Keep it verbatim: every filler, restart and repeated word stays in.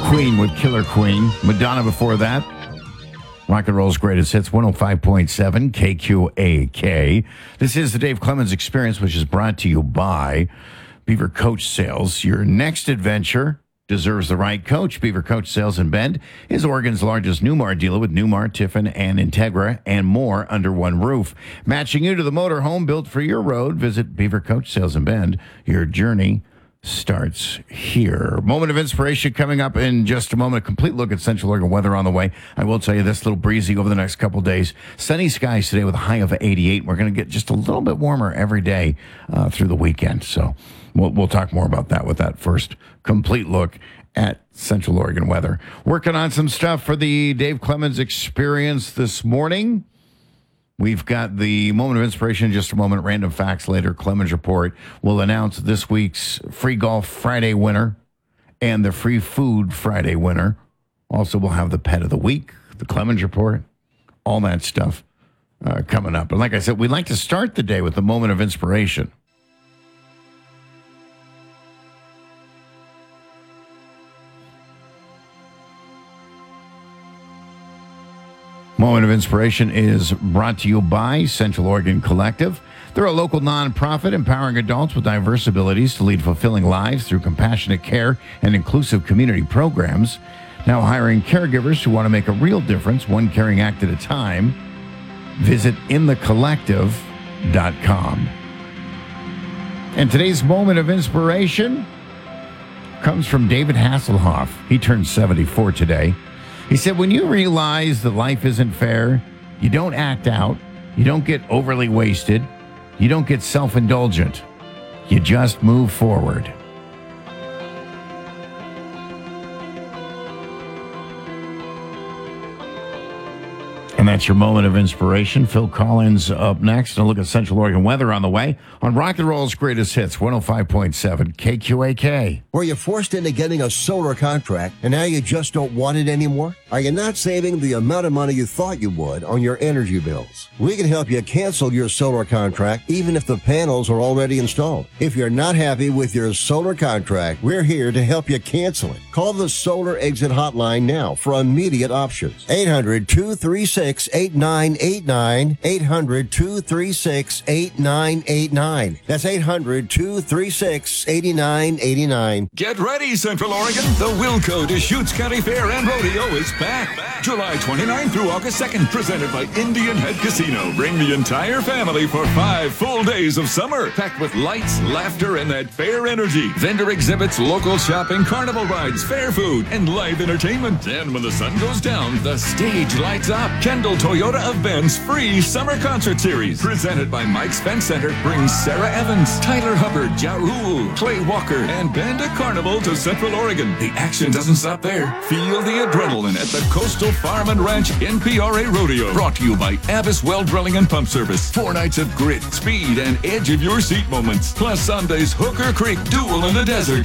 Queen with Killer Queen. Madonna before that. Rock and Roll's greatest hits, one oh five point seven K Q A K. This is the Dave Clemens Experience, which is brought to you by Beaver Coach Sales. Your next adventure deserves the right coach. Beaver Coach Sales in Bend is Oregon's largest Newmar dealer with Newmar, Tiffin, and Integra, and more under one roof. Matching you to the motorhome built for your road. Visit Beaver Coach Sales in Bend. Your journey starts here. Moment of inspiration coming up in just a moment. A complete look at Central Oregon weather on the way. I will tell you this, little breezy over the next couple days. Sunny skies today with a high of eighty-eight. We're going to get just a little bit warmer every day uh, through the weekend. So we'll, we'll talk more about that with that first complete look at Central Oregon weather. Working on some stuff for the Dave Clemens Experience this morning. We've got the moment of inspiration in just a moment. Random facts later. Clemens Report will announce this week's Free Golf Friday winner and the Free Food Friday winner. Also, we'll have the Pet of the Week, the Clemens Report, all that stuff uh, coming up. And like I said, we'd like to start the day with the moment of inspiration. Moment of Inspiration is brought to you by Central Oregon Collective. They're a local nonprofit empowering adults with diverse abilities to lead fulfilling lives through compassionate care and inclusive community programs. Now hiring caregivers who want to make a real difference, one caring act at a time. Visit in the collective dot com. And today's Moment of Inspiration comes from David Hasselhoff. He turned seventy-four today. He said, when you realize that life isn't fair, you don't act out, you don't get overly wasted, you don't get self-indulgent, you just move forward. And that's your moment of inspiration. Phil Collins up next. And a look at Central Oregon weather on the way on Rock and Roll's greatest hits, one oh five point seven K Q A K. Were you forced into getting a solar contract and now you just don't want it anymore? Are you not saving the amount of money you thought you would on your energy bills? We can help you cancel your solar contract even if the panels are already installed. If you're not happy with your solar contract, we're here to help you cancel it. Call the Solar Exit Hotline now for immediate options. eight hundred, two three six, eight nine eight nine. eight hundred, two three six, eight nine eight nine. That's eight hundred, two three six, eight nine eight nine. Get ready, Central Oregon. The Wilco Deschutes County Fair and Rodeo is back. July twenty-ninth through August second, presented by Indian Head Casino. Bring the entire family for five full days of summer, packed with lights, laughter, and that fair energy. Vendor exhibits, local shopping, carnival rides, fair food, and live entertainment. And when the sun goes down, the stage lights up. Kendall Toyota of Ben's free summer concert series, presented by Mike's Fence Center, brings Sarah Evans, Tyler Hubbard, Ja Rule, Clay Walker, and Banda Carnival to Central Oregon. The action doesn't stop there. Feel the adrenaline at the Coastal Farm and Ranch N P R A Rodeo. Brought to you by Abbas Well Drilling and Pump Service. Four nights of grit, speed, and edge of your seat moments. Plus Sunday's Hooker Creek Duel in the Desert.